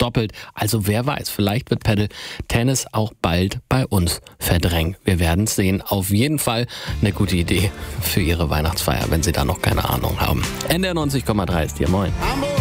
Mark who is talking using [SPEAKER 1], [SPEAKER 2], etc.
[SPEAKER 1] doppelt. Also wer weiß, vielleicht wird Paddle-Tennis auch bald bei uns verdrängt. Wir werden es sehen. Auf jeden Fall eine gute Idee für Ihre Weihnachtsfeier, wenn Sie da noch keine Ahnung haben. NDR 90,3 ist hier. Moin.
[SPEAKER 2] Hamburg!